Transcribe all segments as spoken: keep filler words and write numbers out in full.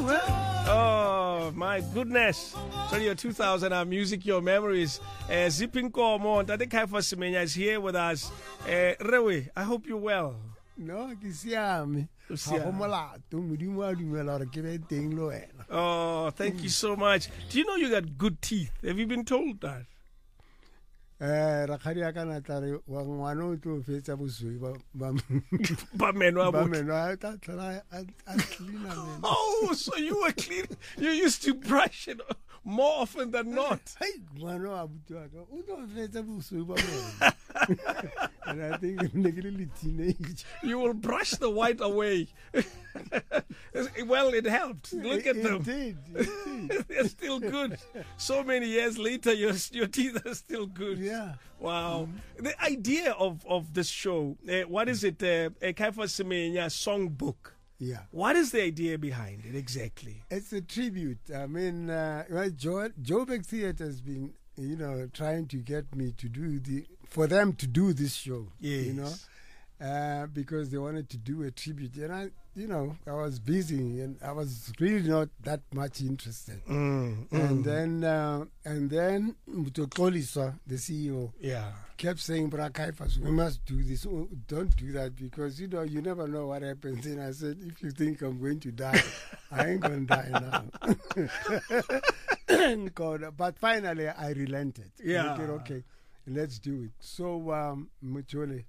Oh my goodness. So your two thousand our music, your memories. Uh, Zipping Komo, Tate Kaifa Semenya is here with us. Uh, Rewe, I hope you're well. No, ke siame. Ha go molato modimo a dumela re ke be teng lo wena. Oh, thank you so much. Do you know you got good teeth? Have you been told that? Eh ra khari aka na tla re wa ngwana o tlo fetsa bosoi ba ba Ba menwa ba bo- meno a ta tla a a clean a meno. Oh, so you were clean. You used to brush it more often than not. Hey, ngwana wa buti wa ka o tlo fetsa bosoi ba meno. And I think I'm a little teenage. You will brush the white away. Well, it helped. Look at It them. did, it did. They're still good. So many years later, your your teeth are still good. Yeah. Wow. The idea of, of this show, uh, what is it? Uh, a Kaifa Semenya songbook. Yeah. What is the idea behind it exactly? It's a tribute. I mean, uh, well, Joe, Joburg Theatre has been, you know, trying to get me to do the, for them to do this show. Yes. You know, uh, because they wanted to do a tribute. And I, you know, I was busy and I was really not that much interested. Mm, mm. And then, uh, and then, Mutotolisa, the C E O, Yeah. kept saying, Bra Kaifas, we must do this. Oh, don't do that because, you know, you never know what happens. And I said, if you think I'm going to die, I ain't going to die now. God, but finally, I relented. Yeah. Okay, okay, let's do it. So, um, Muchole,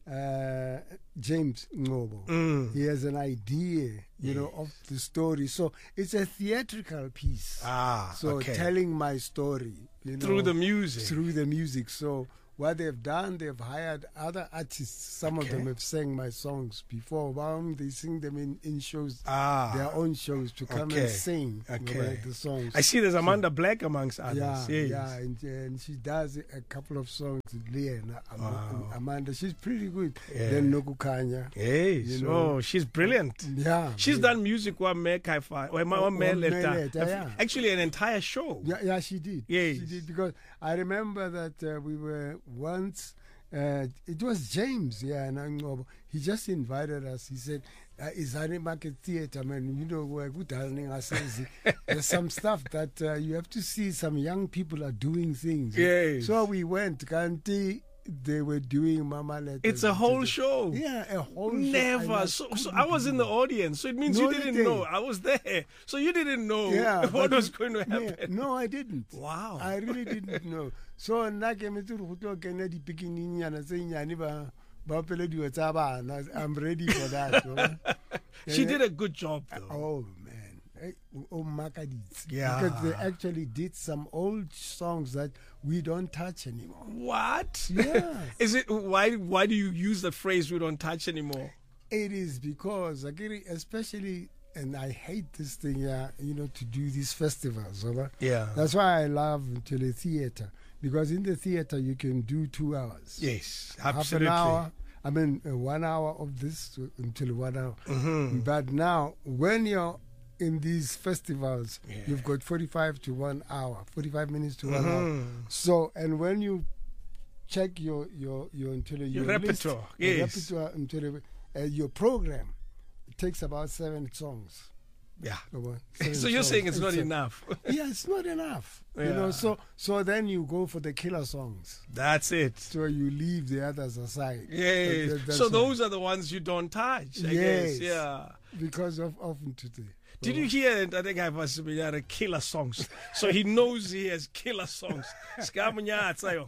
uh, James Ngobo, Mm. he has an idea, you know, of the story. So it's a theatrical piece. Ah, So okay. telling my story, you know, Through the music. through the music. So what they've done, they've hired other artists. Some of Okay. them have sang my songs before. Um, they sing them in, in shows, Ah. their own shows, to come Okay. and sing Okay. about the songs. I see there's Amanda Black amongst others. Yeah, yes. yeah, and, and she does a couple of songs with Leah and Am- Wow. Amanda. She's pretty good. Yeah. Then Nokukanya. Yes. You know. Oh, she's brilliant. Yeah. She's yeah. done music one me Kaifa. One One me Me letter. Letter, yeah. Actually, an entire show. Yeah, yeah, she did. Yes. She did because I remember that uh, we were once. Uh, it was James, yeah, and I know he just invited us. He said, uh, "Is Honey Market Theatre, man? You know, we're good darling ourselves. There's some stuff that uh, you have to see. Some young people are doing things. Yes. So we went. Kanti, they were doing Mama Letters. It's a whole show. Yeah, a whole show. Never. I So, so I was in the audience. So it means No, you you didn't didn't. know. I was there. So you didn't know Yeah, what but- was going to Yeah, happen. no, I didn't. Wow. I really didn't know. So nna ke metse re go tlo kena dipikinyana tse nyane ba ba pele diwe tsa bana. I'm ready for that. oh. She Eh, did a good job, though. Oh man. Eh, oh, makaditsi. Yeah. Because they actually did some old songs that we don't touch anymore. What? Yes. Is it why? Why do you use the phrase "we don't touch anymore"? It is because Agiri, especially, and I hate this thing, yeah, you know, to do these festivals, over. Yeah. That's why I love tele theater, because in the theater you can do two hours. Yes, Half absolutely. an hour. I mean, uh, one hour of this to- until one hour. Mm-hmm. But now, when you're in these festivals, Yeah. you've got forty-five to one hour, forty-five minutes to one hour. Mhm. So, and when you check your your your until Your list, repertoire, your yes. repertoire until uh, your program, it takes about seven songs. Yeah. About seven So you're songs. saying it's not a- enough. Yeah, it's not enough. You Yeah. know, so so then you go for the killer songs. That's it. So you leave the others aside. Yes. That- that's So all. those are the ones you don't touch. I Yes. guess. Yeah. because of often today. Did you hear? I think I was had killer songs. So he knows he has killer songs. Skamunyatsayo.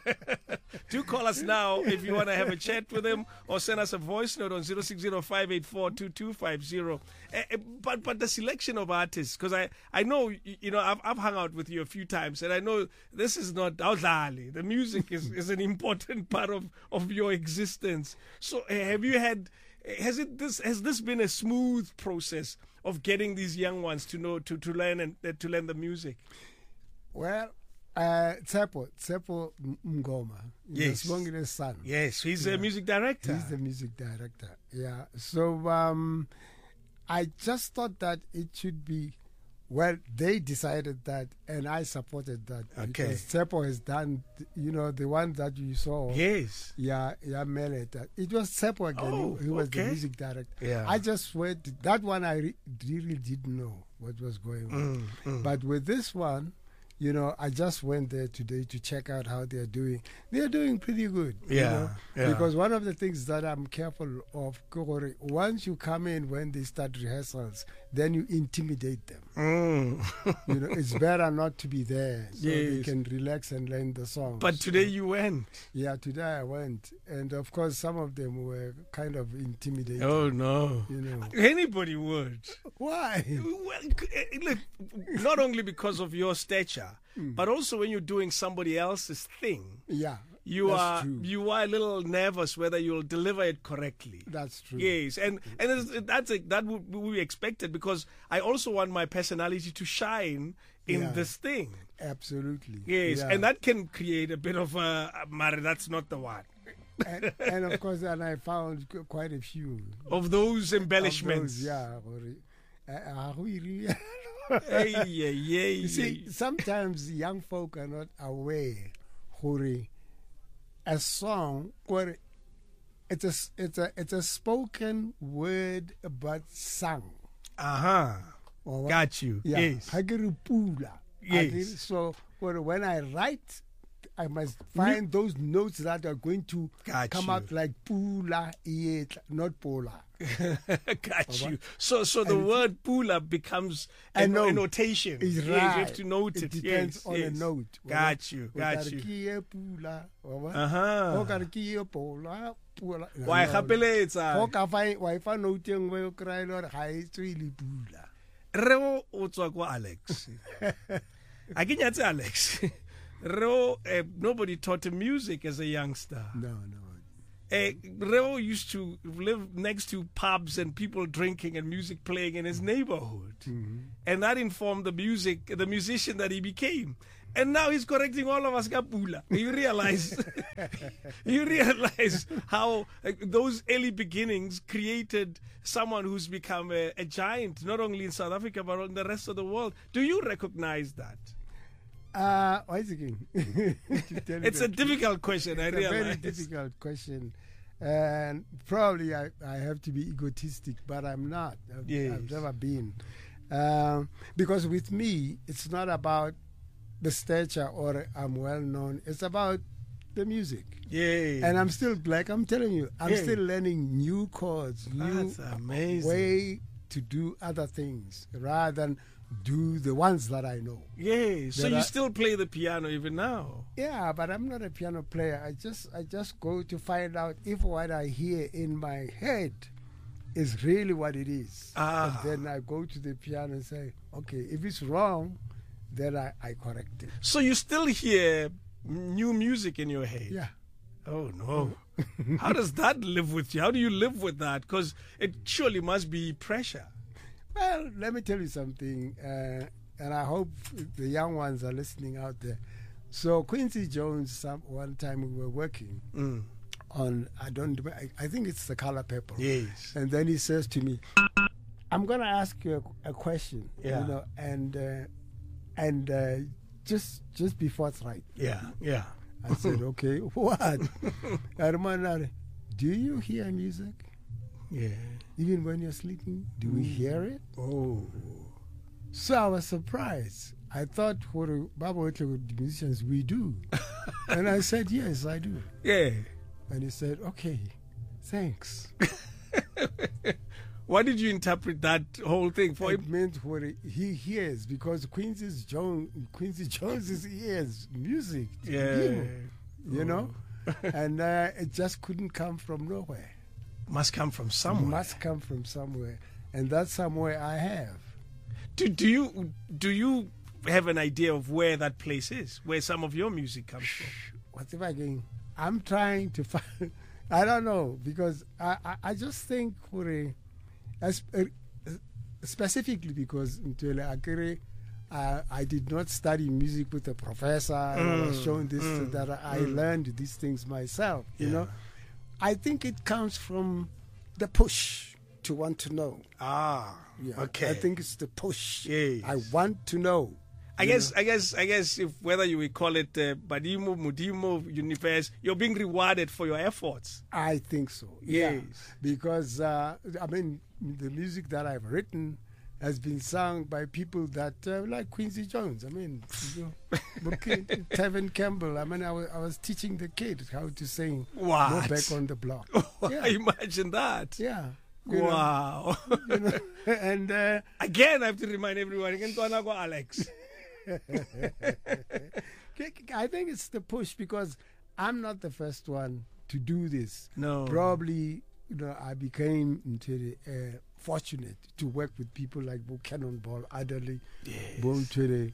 Do call us now if you want to have a chat with him, or send us a voice note on zero six zero five eight four two two five zero. Uh, uh, but but the selection of artists, because I, I know y- you know I've I've hung out with you a few times, and I know this is not Awdlali. The music is, is an important part of, of your existence. So uh, have you had? Has it this has this been a smooth process of getting these young ones to know to, to learn and uh, to learn the music? Well, uh, Tsepo, Tsepo M- Mngoma, Yes. Sibongile's son. Yes, he's Yeah. a music director. He's the music director. Yeah. So um, I just thought that it should be. Well, they decided that, and I supported that. Okay. Because Tsepo has done, you know, the one that you saw. Yes. Yeah, yeah, Melet. It was Tsepo again. Oh, he, he was okay. the music director. Yeah. I just went. That one I re- really didn't know. what was going on. Mm, mm. But with this one, you know, I just went there today to check out how they're doing. They're doing pretty good. you Yeah, know, yeah. Because one of the things that I'm careful of, Kogore, once you come in when they start rehearsals, then you intimidate them. Mm. You know, it's better not to be there so they Yes. can relax and learn the songs. But today you went. Yeah, today I went. And of course, some of them were kind of intimidated. Oh, no. You know. Anybody would. Why? Well, c- look, not only because of your stature, but also when you're doing somebody else's thing, Yeah. you that's are true. you are a little nervous whether you'll deliver it correctly. That's true. Yes, and and it's- that's a, that would would be expected because I also want my personality to shine in Yeah. this thing. Absolutely. Yes, Yeah. and that can create a bit of a, Mari, that's not the one. and, and of course, and I found qu- quite a few Of those of embellishments. those, yeah. gore, uh, uh, we really- Hey, yeah, yeah, you see, sometimes young folk are not aware. Gore, a song, gore, it's a s- it's a it's a spoken word but sung. uh-huh. Or what? Got you. Yeah. Yes. Ha ke re pula. Ha ke re- Yes. So gore, when I write, I must find those notes that are going to Got come you. out like pula, ietla, not pola. Got you. So, so the And- word pula becomes a, A no- a note. notation. Is Yes, you right. have to note it. It depends yes, on yes. a note. Got you. O Got ka re you. ke ye pula, wa bona? Uh-huh. O ka re ke ye pola, pola. Wa e gapeletsa. Go ka fa wa e fa note e nngwe o kry-a e le gore ga e tswe e le pula. Reo o tswa kwa Alex. I ke nyatse Alex. Reo, uh, nobody taught him music as a youngster. No, no. Uh, Reo used to live next to pubs and people drinking and music playing in his neighborhood. And that informed the music, the musician that he became. And now he's correcting all of us kapula. You realize, you realize how uh, those early beginnings created someone who's become a, a giant, not only in South Africa, but in the rest of the world. Do you recognize that? Uh, what is it again? To tell you It's a the difficult question, I It's a very realize. difficult question. And probably I, I have to be egotistic, but I'm not. I've, Yes. I've never been. Um, because with me, it's not about the stature or I'm well known. It's about the music. Yeah. And I'm still black. I'm telling you, I'm Yeah. still learning new chords, new That's amazing. way to do other things rather than do the ones that I know. Yeah. So There you are- still play the piano even now? Yeah, but I'm not a piano player. I just I just go to find out if what I hear in my head is really what it is. Ah. And then I go to the piano and say, okay, if it's wrong, then I, I correct it. So you still hear new music in your head? Yeah. Oh, no. How does that live with you? How do you live with that? Because it surely must be pressure. Well, let me tell you something, uh, and I hope the young ones are listening out there. So Quincy Jones, some, one time we were working Mm. on, I don't, I, I think it's The Color Purple. Yes. And then he says to me, I'm going to ask you a, a question, Yeah. you know, and uh, and uh, just just be forthright. Yeah, yeah. I said, okay, what? Hermano, do you hear music? Yeah. Even when you're sleeping, do we hear it? Oh. So I was surprised. I thought for Baba the musicians, we do. And I said, yes, I do. Yeah. And he said, okay, thanks. Why did you interpret that whole thing for It him? meant what he hears, because Quincy Jones, Quincy Jones hears music, to Yeah. begin with, you know, and uh, it just couldn't come from nowhere. Must come from It somewhere. must come from somewhere, and that somewhere I have. Do, do you do you have an idea of where that place is, where some of your music comes from? What's if I can? I'm trying to find. I don't know, because I, I, I just think for a, as, uh, specifically because Ntwele Akere, uh, I did not study music with a professor. I was shown this mm, that I learned these things myself. You Yeah. know, I think it comes from the push to want to know. Ah, Yeah, okay. I think it's the push. Yes. I want to know. I guess, I guess, I guess, if whether you will call it uh, Badimo, Mudimo, Universe, you're being rewarded for your efforts. I think so. Yeah, Yes. because uh, I mean the music that I've written, has been sung by people that uh, like Quincy Jones. I mean, you know, Tevin Campbell. I mean, I was, I was teaching the kids how to sing What? Go Back on the Block. Yeah. Imagine that. Yeah. You Wow. know, you know, and uh, Again, I have to remind everyone, again, Tuana go Alex. I think it's the push because I'm not the first one to do this. No. Probably, you know, I became into the, uh, fortunate to work with people like Bo Cannonball Adderley, Yes. Bo Ntwele,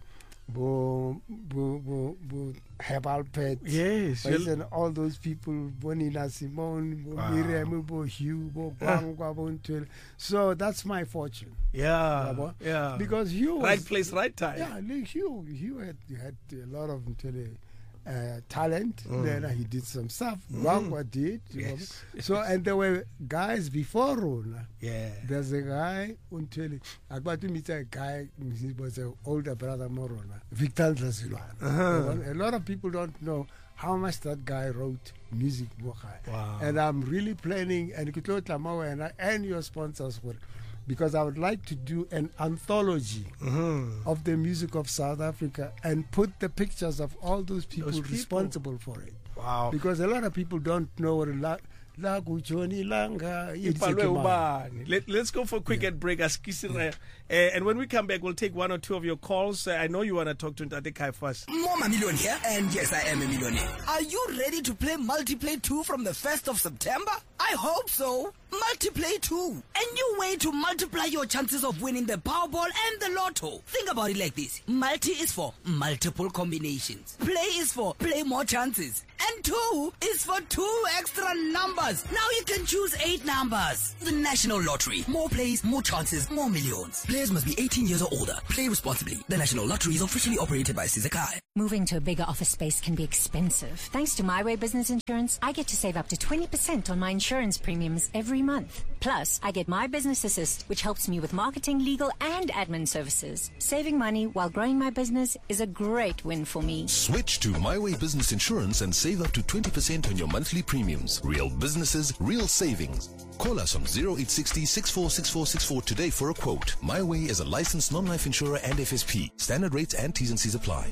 Bo Bo Bo Bo Herbal Pet. Yes. Right, and all those people, Bonina Simone, Bo Wow. Miriam, Bo Hugh, Bo Gwangwa, Bo Ntwele. So that's my fortune. Yeah. Yabo? Yeah. Because Hugh was, Right place, right time. yeah, like Hugh, Hugh had, had a lot of Ntwele, uh, talent. Then he did some stuff. Gwangwa did. You Yes. know. So, and there were guys before Rona. Yeah. There's a guy, Untwele. I got to meet a guy, he was an older brother Morona, Victor Zazilwana. A lot of people don't know how much that guy wrote music. Wow. And I'm really planning, and and, and your sponsors for because I would like to do an anthology Mm-hmm. of the music of South Africa and put the pictures of all those people, Those people. responsible for it. Wow. Because a lot of people don't know what La, La Kuchoni Langa. Ipalwe ubani. Let, let's go for a quick ad break. Askisire. Uh, and when we come back, we'll take one or two of your calls. Uh, I know you want to talk to Ntate Kai first. Mama Million here, and yes, I am a millionaire. Are you ready to play Multiplay two from the first of September? I hope so. Multiplay two, a new way to multiply your chances of winning the Powerball and the Lotto. Think about it like this. Multi is for multiple combinations. Play is for play more chances. And two is for two extra numbers. Now you can choose eight numbers. The National Lottery. More plays, more chances, more millions. Players must be eighteen years or older. Play responsibly. The National Lottery is officially operated by Sizakai. Moving to a bigger office space can be expensive. Thanks to My Way Business Insurance, I get to save up to twenty percent on my insurance premiums every month. Plus, I get My Business Assist, which helps me with marketing, legal, and admin services. Saving money while growing my business is a great win for me. Switch to My Way Business Insurance and save up to twenty percent on your monthly premiums. Real businesses, real savings. Call us on zero eight six zero, six four six four six four today for a quote. My Way is a licensed non-life insurer and F S P. Standard rates and T's and C's apply.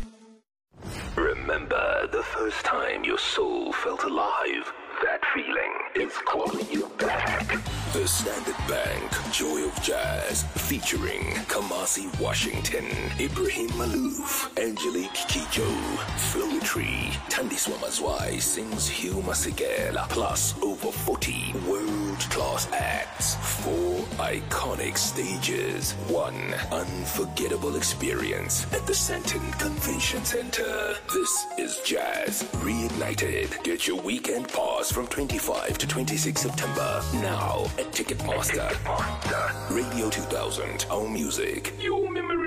Remember the first time your soul felt alive? That feeling is calling you back. The Standard Bank Joy of Jazz featuring Kamasi Washington, Ibrahim Malouf, Angelique Kijo, Flowetry, Tandiswa Mazwai sings Hugh Masekela, plus over forty world-class acts, four iconic stages, one unforgettable experience at the Santon Convention Center. This is Jazz Reignited. Get your weekend pass from twenty-fifth to twenty-sixth September now at Ticketmaster. Ticketmaster. Radio two thousand, our music, your memory.